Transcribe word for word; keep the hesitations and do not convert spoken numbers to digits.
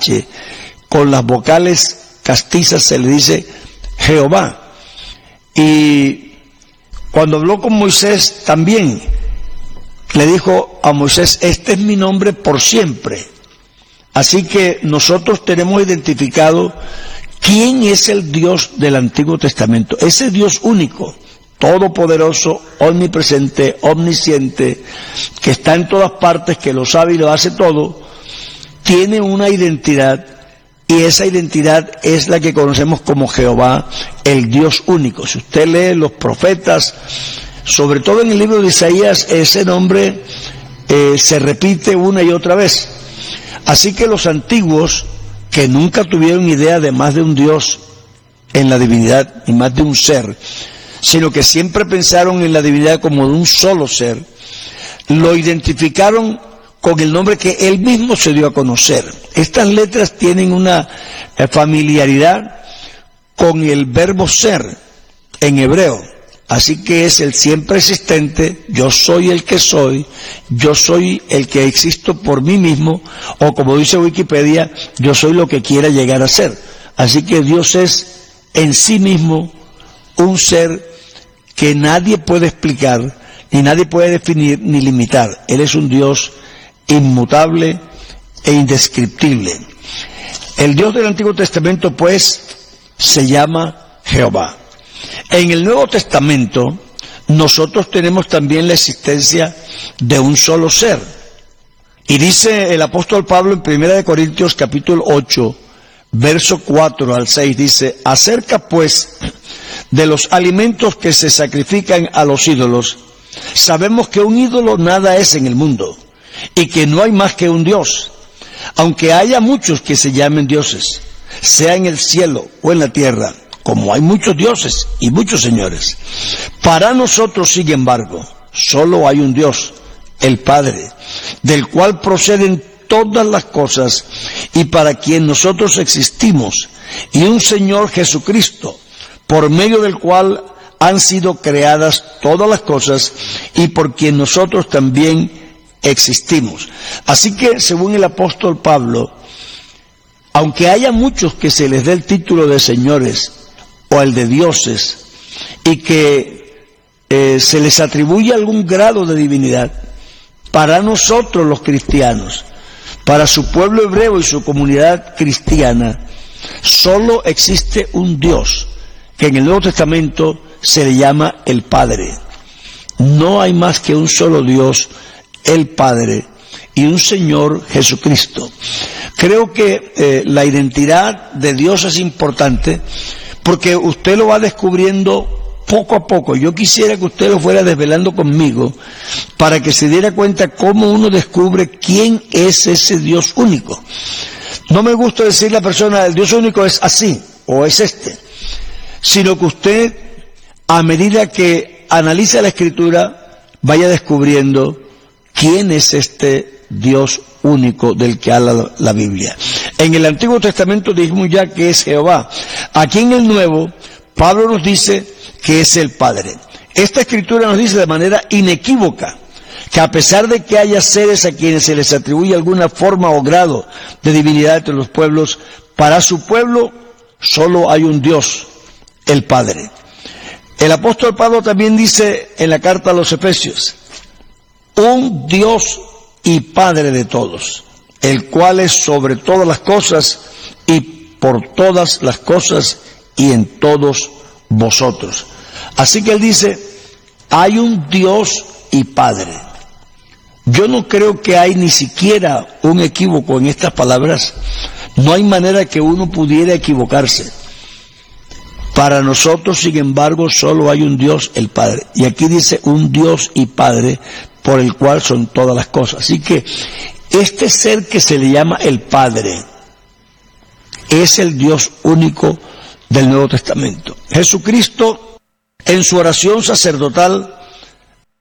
H, con las vocales castizas se le dice Jehová. Y cuando habló con Moisés también le dijo a Moisés, este es mi nombre por siempre. Así que nosotros tenemos identificado quién es el Dios del Antiguo Testamento. Ese Dios único, todopoderoso, omnipresente, omnisciente, que está en todas partes, que lo sabe y lo hace todo, tiene una identidad, y esa identidad es la que conocemos como Jehová, el Dios único. Si usted lee los profetas, sobre todo en el libro de Isaías, ese nombre eh, se repite una y otra vez. Así que los antiguos, que nunca tuvieron idea de más de un Dios en la divinidad, y más de un ser, sino que siempre pensaron en la divinidad como de un solo ser, lo identificaron con el nombre que él mismo se dio a conocer. Estas letras tienen una familiaridad con el verbo ser en hebreo, así que es el siempre existente, yo soy el que soy, yo soy el que existo por mí mismo, o como dice Wikipedia, yo soy lo que quiera llegar a ser. Así que Dios es en sí mismo un ser que nadie puede explicar, ni nadie puede definir, ni limitar. Él es un Dios inmutable e indescriptible. El Dios del Antiguo Testamento, pues, se llama Jehová. En el Nuevo Testamento, nosotros tenemos también la existencia de un solo ser. Y dice el apóstol Pablo en Primera de Corintios capítulo ocho, verso cuatro al seis, dice, acerca pues de los alimentos que se sacrifican a los ídolos, sabemos que un ídolo nada es en el mundo, y que no hay más que un Dios, aunque haya muchos que se llamen dioses, sea en el cielo o en la tierra, como hay muchos dioses y muchos señores. Para nosotros, sin embargo, solo hay un Dios, el Padre, del cual proceden todas las cosas y para quien nosotros existimos, y un Señor Jesucristo, por medio del cual han sido creadas todas las cosas y por quien nosotros también existimos. Así que, según el apóstol Pablo, aunque haya muchos que se les dé el título de señores o el de dioses y que eh, se les atribuye algún grado de divinidad, para nosotros los cristianos, para su pueblo hebreo y su comunidad cristiana, solo existe un Dios, que en el Nuevo Testamento se le llama el Padre. No hay más que un solo Dios, el Padre, y un Señor Jesucristo. Creo que eh, la identidad de Dios es importante porque usted lo va descubriendo poco a poco. Yo quisiera que usted lo fuera desvelando conmigo para que se diera cuenta cómo uno descubre quién es ese Dios único. No me gusta decir la persona, el Dios único es así o es este, sino que usted, a medida que analiza la Escritura, vaya descubriendo quién es este Dios único del que habla la Biblia. En el Antiguo Testamento dijimos ya que es Jehová. Aquí en el Nuevo, Pablo nos dice que es el Padre. Esta Escritura nos dice de manera inequívoca que a pesar de que haya seres a quienes se les atribuye alguna forma o grado de divinidad entre los pueblos, para su pueblo solo hay un Dios, el Padre. El apóstol Pablo también dice en la carta a los Efesios, un Dios y Padre de todos, el cual es sobre todas las cosas y por todas las cosas y en todos vosotros. Así que él dice, hay un Dios y Padre. Yo no creo que hay ni siquiera un equívoco en estas palabras. No hay manera que uno pudiera equivocarse. Para nosotros, sin embargo, solo hay un Dios, el Padre. Y aquí dice un Dios y Padre, por el cual son todas las cosas. Así que este ser que se le llama el Padre es el Dios único del Nuevo Testamento. Jesucristo, en su oración sacerdotal,